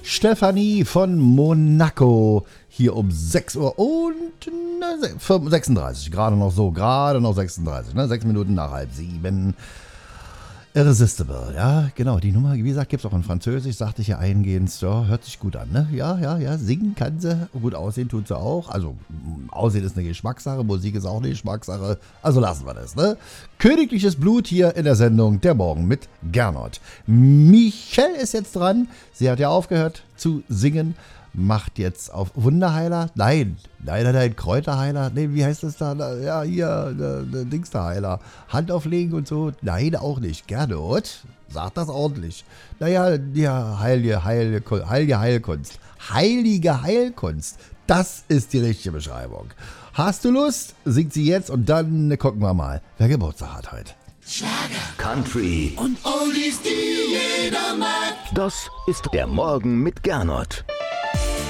Stefanie von Monaco hier um 6 Uhr und 36. Gerade noch 36, ne? 6 Minuten nach 6:30. Irresistible, ja, genau, die Nummer, wie gesagt, gibt es auch in Französisch, sagte ich ja eingehend, so, hört sich gut an, ne? Ja, singen kann sie, gut aussehen tut sie auch, also Aussehen ist eine Geschmackssache, Musik ist auch eine Geschmackssache, also lassen wir das, ne? Königliches Blut hier in der Sendung Der Morgen mit Gernot. Michelle ist jetzt dran, sie hat ja aufgehört zu singen, macht jetzt auf Wunderheiler, nein, Kräuterheiler, nee, wie heißt das da, ja, hier, Dingsterheiler, Hand auflegen und so, nein, auch nicht, Gernot, sag das ordentlich, naja, ja, heilige Heilkunst, das ist die richtige Beschreibung. Hast du Lust? Singt sie jetzt und dann gucken wir mal, wer Geburtstag hat heute. Schlager, Country und Oldies, die jeder mag. Das ist der Morgen mit Gernot.